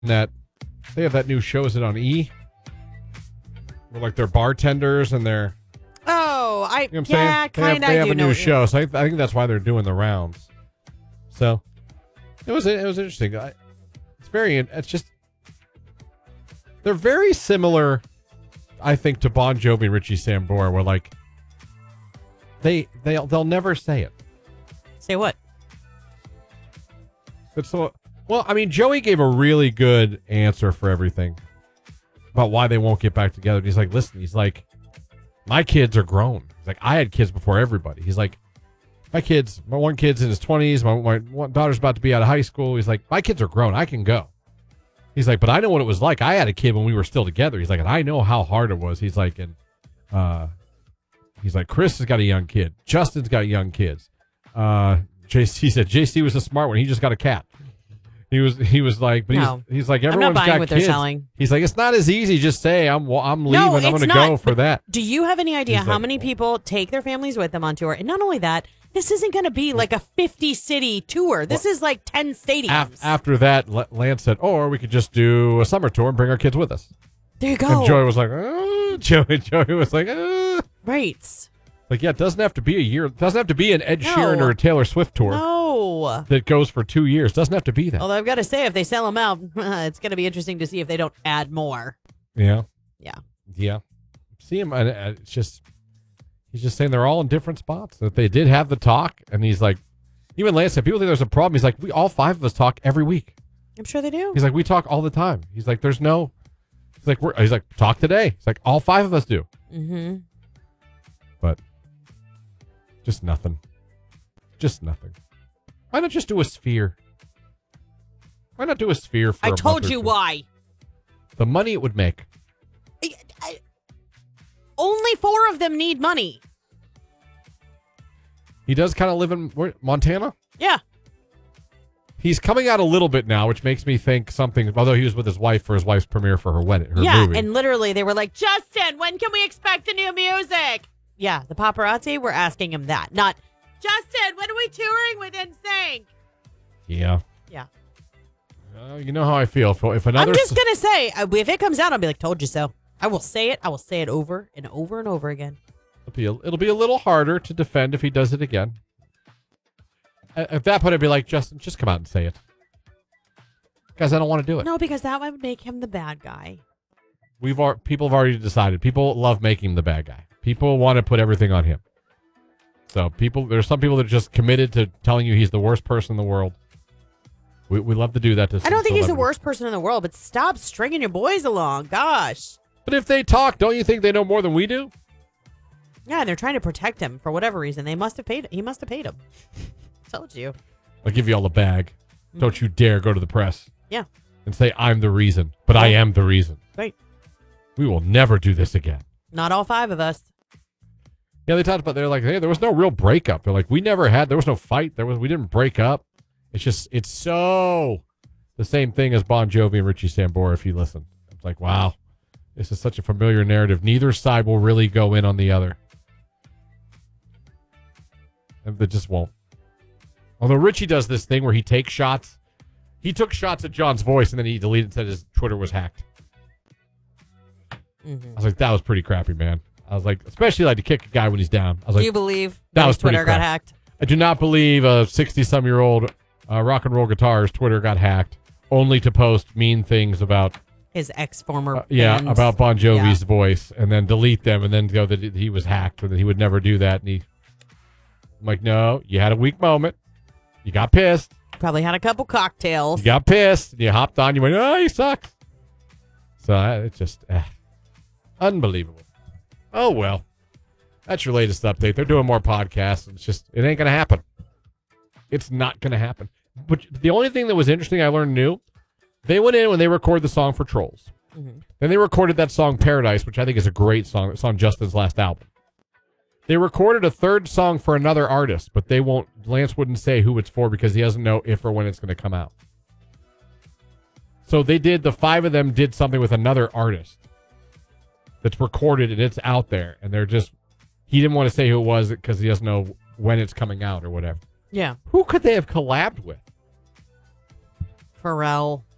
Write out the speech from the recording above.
that they have that new show. Is it on E? Where like they're bartenders and they're. Oh, You know what I'm saying? kind of. They have a new show, so I think that's why they're doing the rounds. So it was interesting. It's just they're very similar, I think, to Bon Jovi and Richie Sambora, where like they'll never say it. Say what? But so, well, I mean, Joey gave a really good answer for everything about why they won't get back together. And he's like, listen, he's like, my kids are grown. He's like, I had kids before everybody. He's like, my one kid's in his 20s. My one daughter's about to be out of high school. He's like, my kids are grown. I can go. He's like, but I know what it was like. I had a kid when we were still together. He's like, and I know how hard it was. He's like, Chris has got a young kid. Justin's got young kids. JC said JC was a smart one. He just got a cat. He was like, but no. he's like, I'm everyone's not buying got what kids. They're selling. He's like, it's not as easy. Just say I'm leaving. No, I'm going to go for that. Do you have any idea He's how like, many people take their families with them on tour? And not only that, this isn't going to be like a 50-city tour. This is like 10 stadiums. After that, Lance said, or we could just do a summer tour and bring our kids with us. There you go. And Joey was like, oh. Joey was like, oh. Right. Like, yeah, it doesn't have to be a year. It doesn't have to be an Ed Sheeran or a Taylor Swift tour. No. That goes for 2 years. Doesn't have to be that. Although I've got to say, if they sell them out, it's going to be interesting to see if they don't add more. Yeah. Yeah. See him. It's just, he's just saying they're all in different spots. That they did have the talk, and he's like, even Lance said, people think there's a problem. He's like, we all five of us talk every week. I'm sure they do. He's like, we talk all the time. He's like, he's like, talk today. He's like, all five of us do. Mm-hmm. But just nothing. Why not just do a sphere? Why not do a sphere for I a told month or you two? why. The money it would make. Only 4 of them need money. He does kind of live in Montana? Yeah. He's coming out a little bit now, which makes me think something, although he was with his wife for his wife's premiere for her wedding, her movie. And literally they were like, Justin, when can we expect the new music? Yeah, the paparazzi were asking him that. Not, Justin, when are we touring with NSYNC? Yeah. Yeah. You know how I feel. If another, I'm just going to say, if it comes out, I'll be like, told you so. I will say it. I will say it over and over and over again. It'll be a little harder to defend if he does it again. At that point, I'd be like, Justin, just come out and say it. Guys, I don't want to do it. No, because that would make him the bad guy. People have already decided. People love making him the bad guy. People want to put everything on him. So there's some people that are just committed to telling you he's the worst person in the world. We love to do that to I don't think he's the worst person in the world, but stop stringing your boys along. Gosh. But if they talk, don't you think they know more than we do? Yeah, and they're trying to protect him for whatever reason. He must have paid him. Told you. I'll give you all the bag. Mm-hmm. Don't you dare go to the press. Yeah. And say, I'm the reason. But I am the reason. Right. We will never do this again. Not all 5 of us. Yeah, they talked about, they're like, hey, there was no real breakup. They're like, there was no fight. We didn't break up. It's so the same thing as Bon Jovi and Richie Sambora if you listen. It's like, wow, this is such a familiar narrative. Neither side will really go in on the other. And they just won't. Although Richie does this thing where he takes shots. He took shots at John's voice and then he deleted and said his Twitter was hacked. Mm-hmm. I was like, that was pretty crappy, man. I was like, especially like to kick a guy when he's down. I was like, do you believe that his was pretty Twitter got crap. hacked? I do not believe a 60-some-year-old rock and roll guitarist Twitter got hacked only to post mean things about his ex-former band. About Bon Jovi's voice and then delete them and then go that he was hacked and that he would never do that. And I'm like, no, you had a weak moment. You got pissed. Probably had a couple cocktails. You got pissed. You hopped on. You went, oh, he sucks. So it's just unbelievable. Oh, well. That's your latest update. They're doing more podcasts. It ain't going to happen. It's not going to happen. But the only thing that was interesting I learned new, they went in when they recorded the song for Trolls. Mm-hmm. Then they recorded that song Paradise, which I think is a great song. It's on Justin's last album. They recorded a third song for another artist, but Lance wouldn't say who it's for because he doesn't know if or when it's going to come out. So the 5 of them did something with another artist that's recorded and it's out there. And he didn't want to say who it was because he doesn't know when it's coming out or whatever. Yeah. Who could they have collabed with? Pharrell.